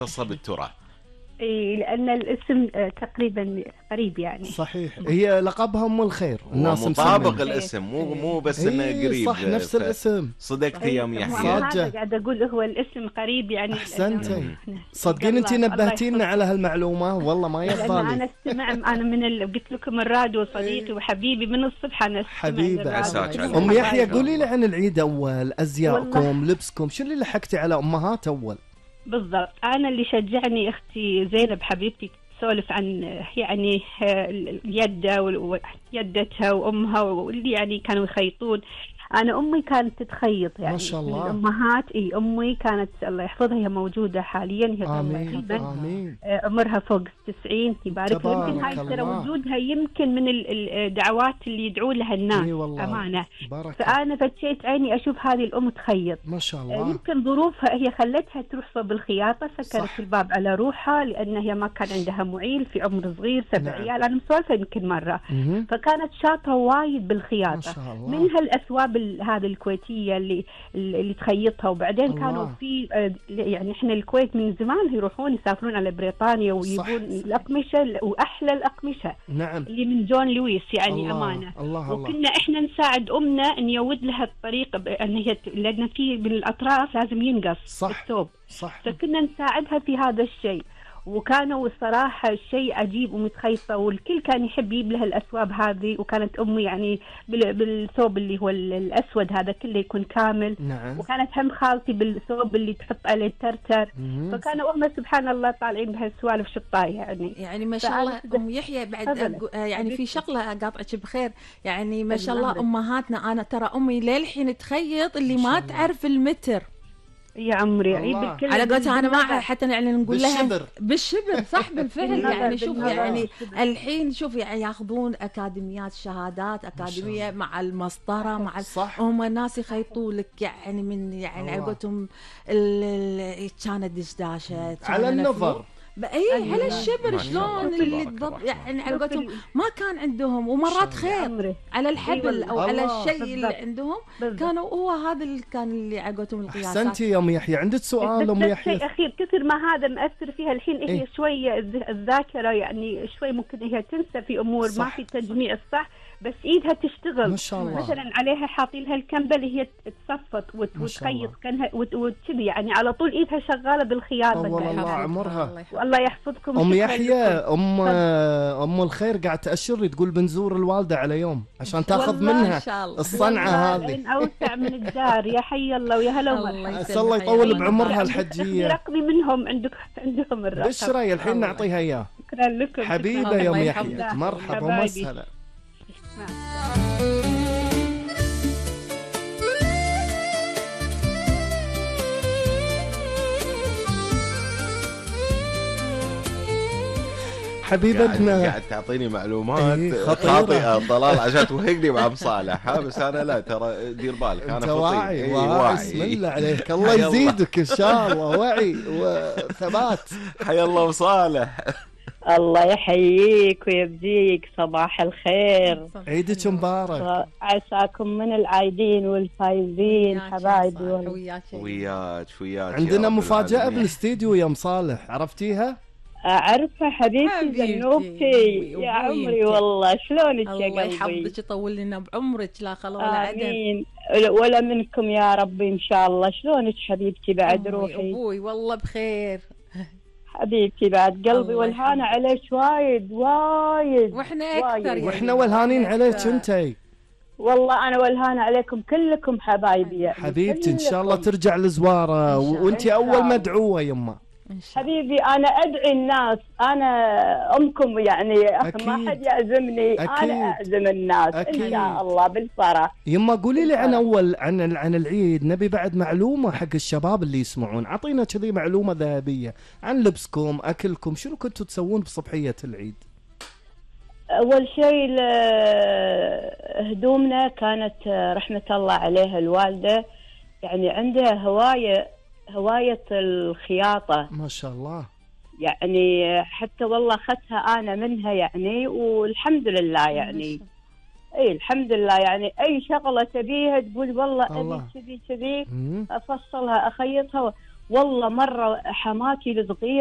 خاصة بالتراث. اي لان الاسم تقريبا قريب يعني. صحيح، هي لقبها ام الخير، الناس مطابق الاسم، مو بس انه قريب. صح، نفس الاسم. صدقتي يا ام يحيى. هذا قاعد اقول هو الاسم قريب يعني. احسنتي، صدقين انت نبهتينا على هالمعلومه، والله ما يبالي. انا استمع، انا من قلت لكم الراديو صديقي وحبيبي من الصبح، انا استمع حبيبي. للراديو. ام يحيى قولي لي عن العيد اول، ازيائكم، لبسكم، شو اللي لحقتي على امهات اول؟ بالضبط، أنا اللي شجعني أختي زينب حبيبتي تسولف عن يعني اليدة ويدتها وأمها، واللي يعني كانوا يخيطون. أنا أمي كانت تتخيط يعني، ما شاء الله. من الأمهات. أمي كانت الله يحفظها، هي موجودة حاليا، هي آمين آمين. عمرها فوق 90 يبارك لها. يمكن هاي ترى الله. وجودها يمكن من الدعوات اللي يدعون لها الناس. أمانة. فأنا فتشيت عيني أشوف هذه الأم تخيط ما شاء الله. يمكن ظروفها هي خلتها تروح صوب الخياطة، سكرت صح. الباب على روحها لأن هي ما كان عندها معيل في عمر صغير 7 عيال. أنا مسولفة يمكن مرة. فكانت شاطرة وايد بالخياطة. ما شاء الله. منها الأثواب هذه الكويتية اللي تخيطها. وبعدين الله. كانوا في يعني إحنا الكويت من زمان يروحون يسافرون على بريطانيا ويجيبون الأقمشة وأحلى الأقمشة. نعم. اللي من جون لويس يعني. الله. أمانة. الله. وكنا إحنا نساعد أمنا نيود لها الطريقة أن هي لأن في من الأطراف لازم ينقص الثوب. صح. فكنا نساعدها في هذا الشيء. وكانوا الصراحة شيء عجيب ومتخيطة، والكل كان يحب يجيب لها الأثواب هذه. وكانت أمي يعني بالثوب اللي هو الأسود هذا كله يكون كامل. نعم. وكانت هم خالتي بالثوب اللي تحط عليه الترتر. فكانوا هم سبحان الله طالعين بهالسوالف شطاية يعني ما شاء الله. أم يحيى بعد يعني في شغلة قاطعك بخير، يعني ما شاء الله أمهاتنا. أنا ترى أمي للحين تخيط اللي ما تعرف المتر يا عمري عيب الكل على قولتها. انا ما حتى يعني نقول لها بالشبر صح بالفعل. يعني شوف يعني الحين شوف يعني ياخذون اكاديميات، شهادات اكاديميه مع المسطره مع هم الناس يخيطوا لك يعني من يعني على قولتهم كانت دشداشه على النظر. اي على الشبر شلون اللي بالضبط يعني على قولتهم ما كان عندهم. ومرات خير على الحبل او على الشيء اللي عندهم كانوا هو هذا اللي كان اللي على قولتهم القياسات. احسنتي يا ام يحيى. عندك سؤال ام يحيى؟ شيء اخير، كثر ما هذا مأثر فيها الحين هي شويه الذاكره يعني شوي ممكن هي تنسى في امور ما في تجميع الصح، بس ايدها تشتغل. ما شاء الله. مثلا عليها حاطين لها الكمبل هي تصفط وتخيط كانها وكذي يعني على طول ايدها شغاله بالخياطه. والله عمرها. والله يحفظكم. ام يحيى ام الخير قاعد تأشر تقول بنزور الوالده على يوم عشان تاخذ منها الصنعه هذه. اوسع من الدار. يا حي الله ويا هلا ومرحبا. اسال الله يطول بعمرها الحجيه. رقمي منهم عندهم الرقم. بشرى الحين نعطيها اياه. شكرا لكم. حبيبه يا ام يحيى. مرحبا ومسهلا. حبيبتنا قاعد تعطيني معلومات خاطئه ضلال عشان توهقني مع ابو صالح. بس انا لا، ترى دير بالك انا فطين. واعي. بسم الله عليك. الله يزيدك ان شاء الله وعي وثبات. حيا الله ابو صالح. الله يحييك ويبديك. صباح الخير. عيدك مبارك. عساكم من العايدين والفايزين حبايبي. وياك عندنا مفاجأة بالاستديو يا ام صالح، عرفتيها؟ أعرفها حبيبتي زنوبتي يا عمري. والله شلونك يا قلبي؟ الله يحفظك يطول لنا بعمرك لا خلا ولا عدم. آمين. ولا منكم يا ربي إن شاء الله. شلونك حبيبتي بعد روحي؟ أبوي والله بخير حبيبتي بعد قلبي. والهانة عليك وايد وايد. واحنا أكثر. واحنا والهانين عليك انتي. والله أنا والهانة عليكم كلكم حبايبي يعني. حبيبتي إن شاء الله ترجع لزوارة وانتي أول مدعوة يمه. حبيبي أنا أدعي الناس. أنا أمكم يعني ما حد يعزمني. أنا أعزم الناس أكيد. إن شاء الله بالفرح. يما قولي لي عن أول عن العيد. نبي بعد معلومة حق الشباب اللي يسمعون. عطينا كذي معلومة ذهبية عن لبسكم أكلكم. شنو كنتوا تسوون بصبحية العيد؟ أول شيء هدومنا كانت رحمة الله عليها الوالدة يعني عندها هواية الخياطة. ما شاء الله. يعني حتى والله أخذتها أنا منها يعني. والحمد لله يعني اي الحمد لله يعني اي شغله تبيها تقول والله ابي كذي كذي افصلها اخيطها. والله مرة حماتي الصغير